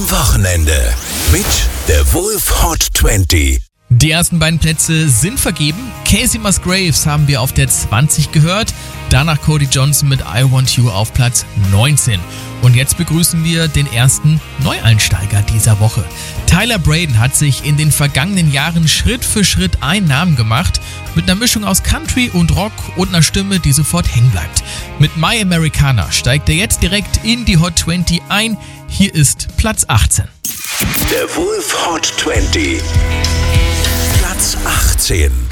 Wochenende mit der Wolf Hot 20. Die ersten beiden Plätze sind vergeben. Casey Musgraves haben wir auf der 20 gehört. Danach Cody Johnson mit I Want You auf Platz 19. Und jetzt begrüßen wir den ersten Neueinsteiger dieser Woche. Tyler Braden hat sich in den vergangenen Jahren Schritt für Schritt einen Namen gemacht. Mit einer Mischung aus Country und Rock und einer Stimme, die sofort hängen bleibt. Mit My Americana steigt er jetzt direkt in die Hot 20 ein. Hier ist Platz 18. Der Wolf Hot 20. Platz 18.